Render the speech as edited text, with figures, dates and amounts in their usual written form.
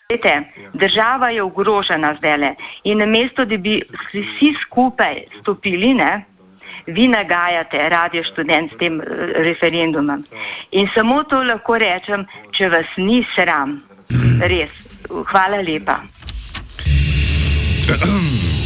Država je ogrožena zdajle in namesto, da bi vsi skupaj stopili, ne, vi nagajate Radio Študent s tem referendumom. In samo to lahko rečem, če vas ni sram. Res. Hvala lepa.